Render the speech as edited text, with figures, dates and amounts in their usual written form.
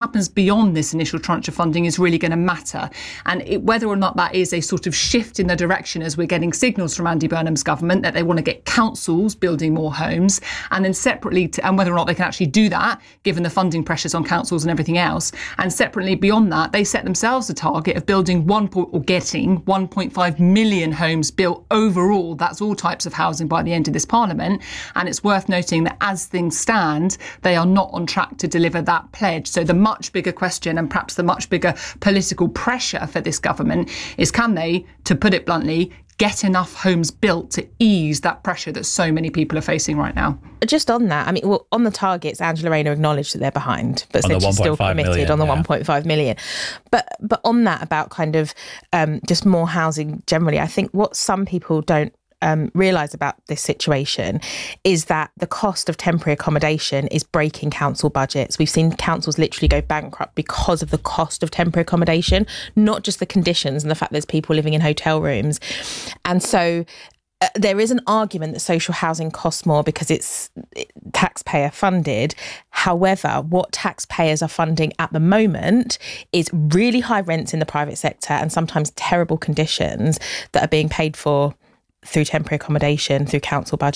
happens beyond this initial tranche of funding is really going to matter. And whether or not that is a sort of shift in the direction, as we're getting signals from Andy Burnham's government that they want to get councils building more homes, and then separately, and whether or not they can actually do that, given the funding pressures on councils and everything else. And separately, beyond that, they set themselves a target of building getting 1.5 million homes built overall. That's all types of housing by the end of this Parliament. And it's worth noting that as things stand, they are not on track to deliver that pledge. So the much bigger question, and perhaps the much bigger political pressure for this government, is can they, to put it bluntly, get enough homes built to ease that pressure that so many people are facing right now? Just on that, I mean, well, on the targets, Angela Rayner acknowledged that they're behind, but said she's still committed on the 1.5 million. But on that, about kind of just more housing generally, I think what some people don't realise about this situation is that the cost of temporary accommodation is breaking council budgets. We've seen councils literally go bankrupt because of the cost of temporary accommodation, not just the conditions and the fact there's people living in hotel rooms. And so there is an argument that social housing costs more because it's taxpayer funded. However, what taxpayers are funding at the moment is really high rents in the private sector and sometimes terrible conditions that are being paid for through temporary accommodation, through council budgets.